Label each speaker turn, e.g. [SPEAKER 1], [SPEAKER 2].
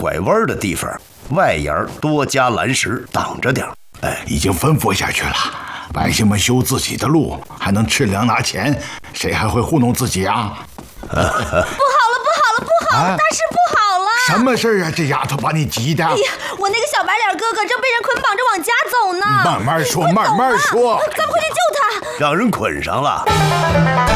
[SPEAKER 1] 拐弯的地方，外沿多加蓝石挡着点。
[SPEAKER 2] 哎，已经吩咐下去了，百姓们修自己的路，还能吃粮拿钱，谁还会糊弄自己啊？
[SPEAKER 3] 不好了，大事不好了！
[SPEAKER 2] 什么事啊？这丫头把你急的！
[SPEAKER 3] 哎呀，我那个小白脸哥哥正被人捆绑着往家走呢。
[SPEAKER 2] 慢慢说，慢慢说。
[SPEAKER 3] 咱们快去救他！
[SPEAKER 1] 让人捆上了。